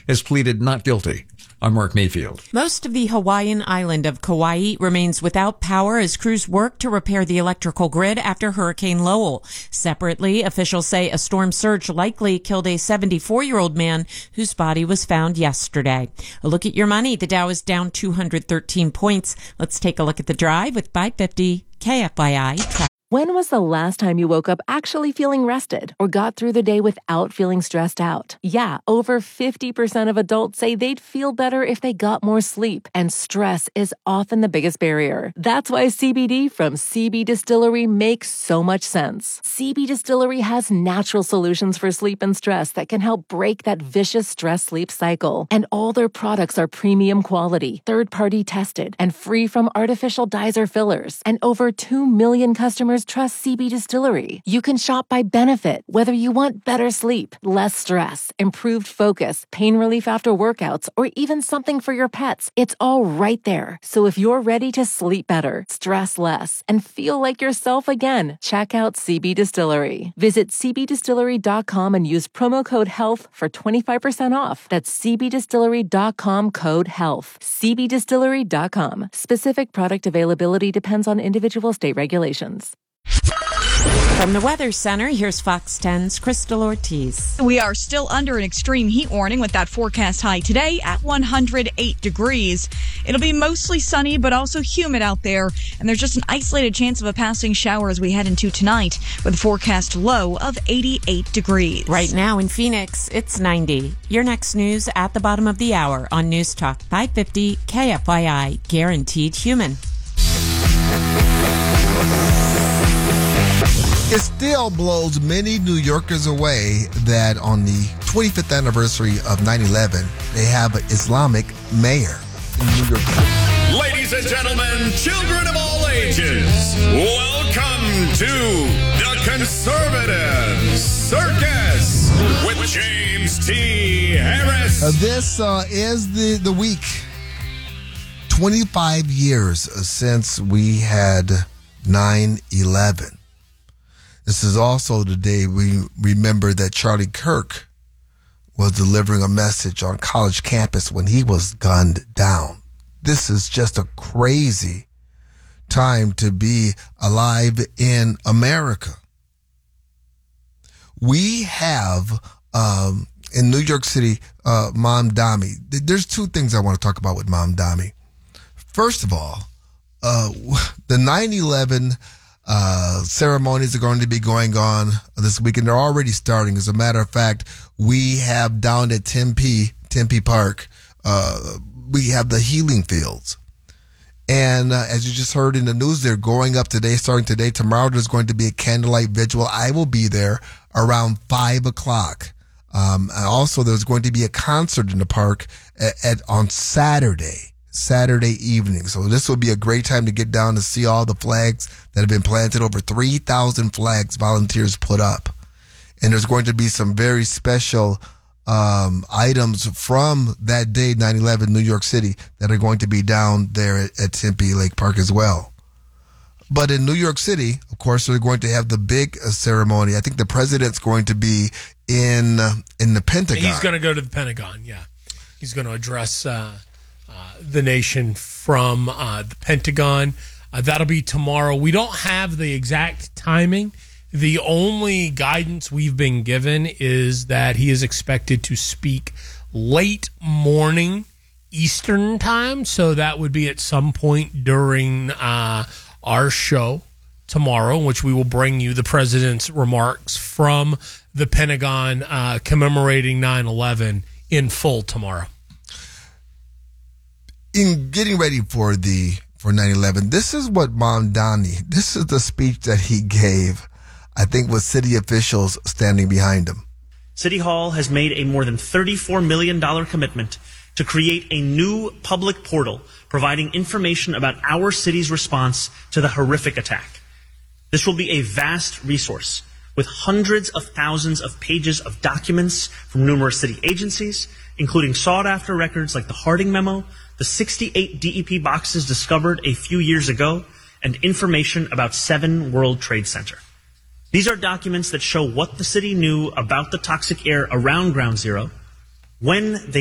has pleaded not guilty. I'm Mark Mayfield. Most of the Hawaiian island of Kauai remains without power as crews work to repair the electrical grid after Hurricane Lowell. Separately, officials say a storm surge likely killed a 74-year-old man whose body was found yesterday. A look at your money. The Dow is down 213 points. Let's take a look at the drive with 550 KFYI. When was the last time you woke up actually feeling rested or got through the day without feeling stressed out? Yeah, over 50% of adults say they'd feel better if they got more sleep, and stress is often the biggest barrier. That's why CBD from CB Distillery makes so much sense. CB Distillery has natural solutions for sleep and stress that can help break that vicious stress-sleep cycle. And all their products are premium quality, third-party tested, and free from artificial dyes or fillers. And over 2 million customers trust CB Distillery. You can shop by benefit, whether you want better sleep, less stress, improved focus, pain relief after workouts, or even something for your pets. It's all right there. So if you're ready to sleep better, stress less, and feel like yourself again, check out CB Distillery. Visit cbdistillery.com and use promo code HEALTH for 25% off. That's cbdistillery.com code HEALTH. cbdistillery.com. Specific product availability depends on individual state regulations. From the Weather Center, here's Fox 10's Crystal Ortiz. We are still under an extreme heat warning with that forecast high today at 108 degrees. It'll be mostly sunny, but also humid out there. And there's just an isolated chance of a passing shower as we head into tonight with a forecast low of 88 degrees. Right now in Phoenix, it's 90. Your next news at the bottom of the hour on News Talk 550 KFYI, guaranteed human. It still blows many New Yorkers away that on the 25th anniversary of 9/11, they have an Islamic mayor in New York City. Ladies and gentlemen, children of all ages, welcome to the Conservative Circus with James T. Harris. This is the week. 25 years since we had 9/11. This is also the day we remember that Charlie Kirk was delivering a message on college campus when he was gunned down. This is just a crazy time to be alive in America. We have, in New York City, Mamdani. There's two things I want to talk about with Mamdani. First of all, the 9/11 ceremonies are going to be going on this weekend. They're already starting. As a matter of fact, we have down at Tempe Park, we have the healing fields. And as you just heard in the news, they're going up today, starting today. Tomorrow there's going to be a candlelight vigil. I will be there around 5 o'clock. And also there's going to be a concert in the park on Saturday evening. So this will be a great time to get down to see all the flags that have been planted. Over 3,000 flags volunteers put up. And there's going to be some very special items from that day, 9/11, New York City, that are going to be down there at Tempe Lake Park as well. But in New York City, of course, they're going to have the big ceremony. I think the president's going to be in the Pentagon. He's going to go to the Pentagon, yeah. He's going to address the nation from the Pentagon. That'll be tomorrow. We don't have the exact timing. The only guidance we've been given is that he is expected to speak late morning Eastern time. So that would be at some point during our show tomorrow, in which we will bring you the president's remarks from the Pentagon commemorating 9/11 in full tomorrow. In getting ready for 9/11, this is what Mamdani, this is the speech that he gave, I think, with city officials standing behind him. City Hall has made a more than $34 million commitment to create a new public portal providing information about our city's response to the horrific attack. This will be a vast resource with hundreds of thousands of pages of documents from numerous city agencies, including sought-after records like the Harding Memo, the 68 DEP boxes discovered a few years ago, and information about 7 World Trade Center. These are documents that show what the city knew about the toxic air around Ground Zero, when they